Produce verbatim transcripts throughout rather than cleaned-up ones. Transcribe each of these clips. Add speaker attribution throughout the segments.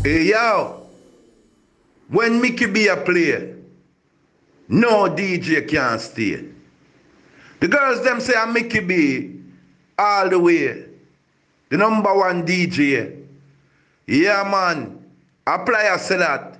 Speaker 1: Hey yo, when Mickey B a play, no D J can stay. The girls them say I'm Mickey B all the way. The number one D J. Yeah man, apply I say that.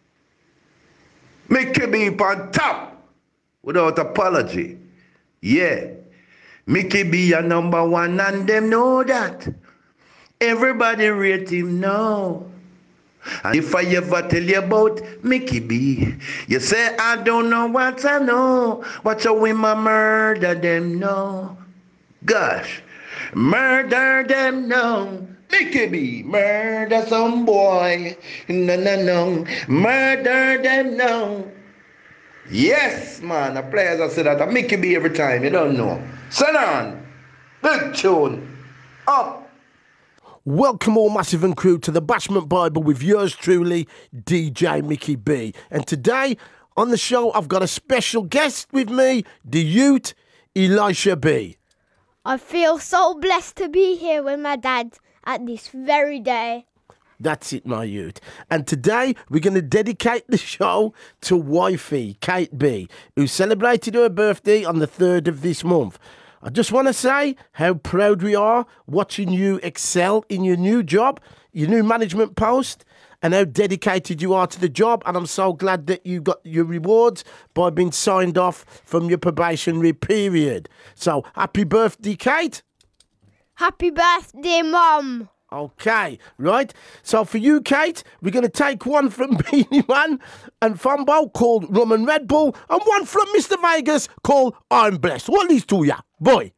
Speaker 1: Mickey B on top without apology. Yeah, Mickey B a number one and them know that. Everybody rate him now. And if I ever tell you about Mickey B, you say I don't know what I know. Watch how we ma murder them now. Gosh, murder them now. Mickey B, murder some boy. No, no, no. Murder them now. Yes, man. The players I say that. I Mickey B every time. You don't know. Send on. Big tune. Up.
Speaker 2: Welcome all Massive and crew to the Bashment Bible with yours truly, D J Mickey B. And today on the show I've got a special guest with me, the Ute, Elisha B.
Speaker 3: I feel so blessed to be here with my dad at this very day.
Speaker 2: That's it, my Ute. And today we're going to dedicate the show to wifey, Kate B, who celebrated her birthday on the third of this month. I just want to say how proud we are watching you excel in your new job, your new management post, and how dedicated you are to the job. And I'm so glad that you got your rewards by being signed off from your probationary period. So, happy birthday, Kate.
Speaker 3: Happy birthday, Mum.
Speaker 2: Okay, right. So for you, Kate, we're going to take one from Beanie Man and Fumbo called Rum and Red Bull, and one from Mister Vegas called I'm Blessed. What are these two, yeah? Boy.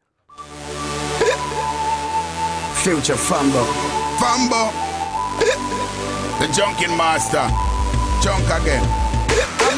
Speaker 4: Future Fumbo.
Speaker 5: Fumbo. The junkin' master. Junk again.